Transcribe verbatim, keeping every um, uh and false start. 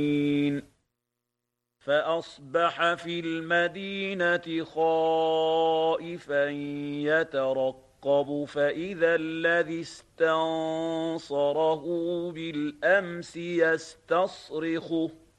فأصبح في المدينة خائفا يترقب فإذا الذي استنصره بالأمس يستصرخه